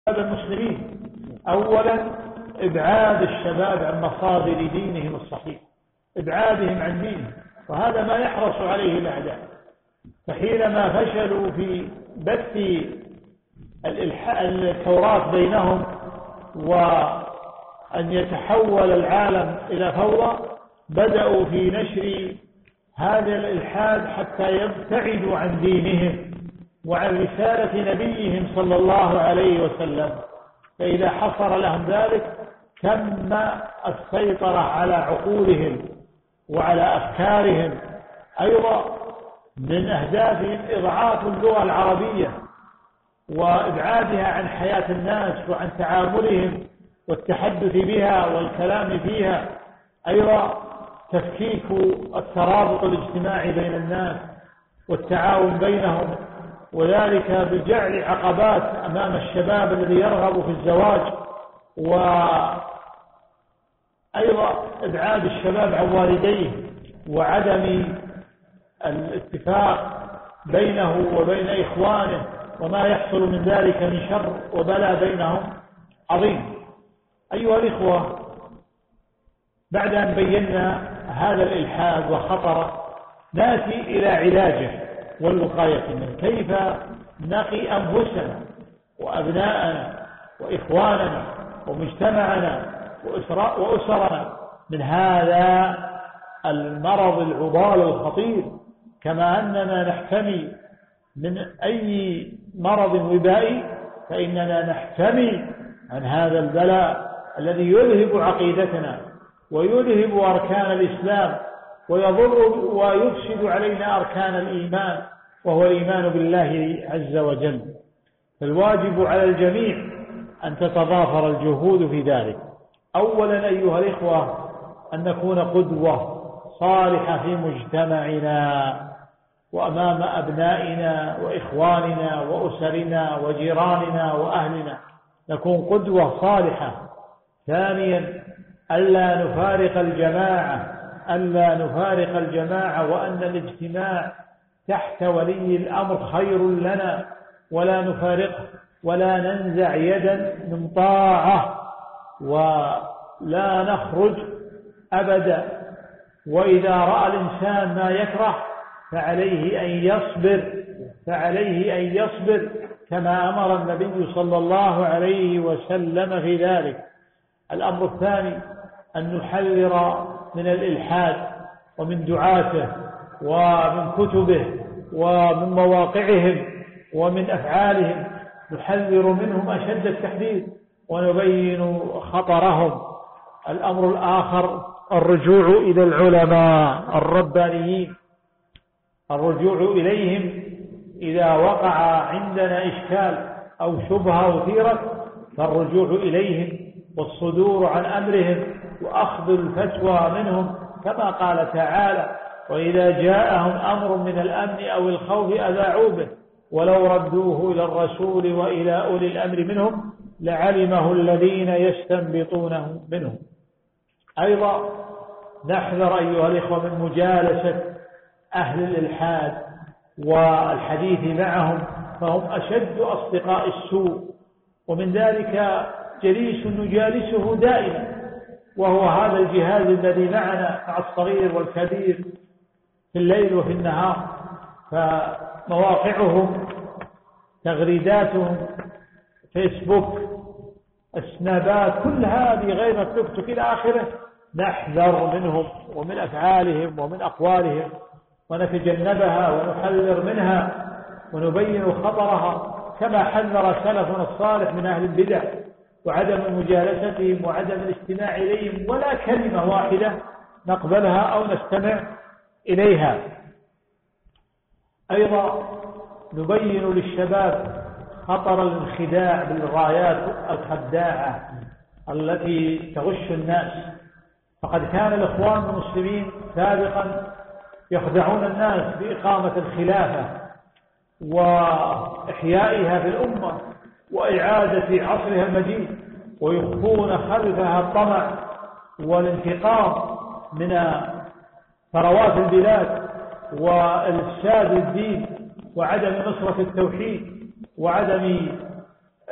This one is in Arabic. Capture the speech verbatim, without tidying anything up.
المسلمين. أولا إبعاد الشباب عن مصادر دينهم الصحيح، إبعادهم عن دينهم، وهذا ما يحرص عليه الأعداء. فحينما فشلوا في بث التوراة بينهم وأن يتحول العالم إلى فوضى، بدأوا في نشر هذا الإلحاد حتى يبتعدوا عن دينهم وعن رسالة نبيهم صلى الله عليه وسلم. فإذا حصل لهم ذلك تم السيطرة على عقولهم وعلى أفكارهم. أيضا من أهدافهم إضعاف اللغة العربية وإبعادها عن حياة الناس وعن تعاملهم والتحدث بها والكلام فيها. أيضا تفكيك الترابط الاجتماعي بين الناس والتعاون بينهم، وذلك بجعل عقبات أمام الشباب الذي يرغب في الزواج، وأيضا إبعاد الشباب عن والديه وعدم الاتفاق بينه وبين إخوانه، وما يحصل من ذلك من شر وبلاء بينهم عظيم. أيها الإخوة، بعد أن بينا هذا الإلحاد وخطره، نأتي إلى علاجه والوقاية منه. كيف نقي أنفسنا وأبناءنا وإخواننا ومجتمعنا وأسرنا من هذا المرض العضال الخطير، كما أننا نحتمي من أي مرض وبائي فإننا نحتمي عن هذا البلاء الذي يذهب عقيدتنا ويذهب أركان الإسلام ويضر ويفسد علينا أركان الإيمان، وهو الإيمان بالله عز وجل. فالواجب على الجميع أن تتضافر الجهود في ذلك. أولا أيها الإخوة، أن نكون قدوة صالحة في مجتمعنا وأمام أبنائنا وإخواننا وأسرنا وجيراننا وأهلنا، نكون قدوة صالحة. ثانيا، ألا نفارق الجماعة ألا نفارق الجماعة وأن الاجتماع تحت ولي الأمر خير لنا، ولا نفارقه ولا ننزع يدا من طاعة ولا نخرج أبدا. وإذا رأى الإنسان ما يكره فعليه أن يصبر فعليه أن يصبر كما أمر النبي صلى الله عليه وسلم في ذلك. الأمر الثاني، أن نحذر من الإلحاد ومن دعاته ومن كتبه ومن مواقعهم ومن أفعالهم، نحذر منهم أشد التحذير ونبين خطرهم. الأمر الآخر، الرجوع إلى العلماء الربانيين، الرجوع إليهم إذا وقع عندنا إشكال أو شبهة أثيرت، فالرجوع إليهم والصدور عن أمرهم وأخذ الفتوى منهم، كما قال تعالى: وإذا جاءهم أمر من الأمن أو الخوف أذاعوا به ولو ردوه إلى الرسول وإلى أولي الأمر منهم لعلمه الذين يستنبطونه منهم. أيضا نحذر أيها الإخوة من مجالسة أهل الإلحاد والحديث معهم، فهم أشد أصدقاء السوء، ومن ذلك جليس نجالسه دائما، وهو هذا الجهاز الذي معنا مع الصغير والكبير في الليل وفي النهار. فمواقعهم، تغريداتهم، فيسبوك، السنابات، كل هذه غير التيك توك إلى آخره، نحذر منهم ومن أفعالهم ومن أقوالهم ونتجنبها ونحذر منها ونبين خطرها، كما حذر سلفنا الصالح من أهل البدع وعدم مجالستهم وعدم الاستماع إليهم، ولا كلمة واحدة نقبلها أو نستمع إليها. أيضا نبين للشباب خطر الانخداع بالغايات الخداعة التي تغش الناس، فقد كان الإخوان المسلمين سابقا يخدعون الناس بإقامة الخلافة وإحيائها في الأمة وإعادة عصرها المجيد، ويخفون خلفها الطمع والانتقام من ثروات البلاد وإفساد الدين وعدم نصرة التوحيد وعدم